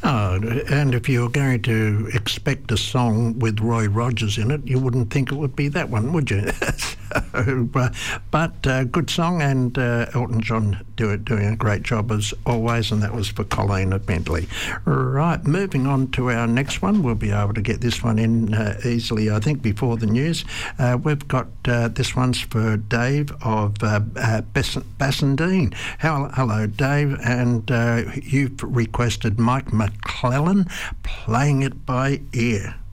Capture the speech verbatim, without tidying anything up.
Oh, and if you were going to expect a song with Roy Rogers in it, you wouldn't think it would be that one, would you? so, uh, but uh, good song, and uh, Elton John do it, doing a great job as always, and that was for Colleen at Bentley. Right, moving on to our next one. We'll be able to get this one in uh, easily, I think, before the news. Uh, we've got uh, this one's for Dave of uh, uh, Bass- Bassendean. How, hello, Dave, and uh, you've requested Mike McClellan, Playing It By Ear.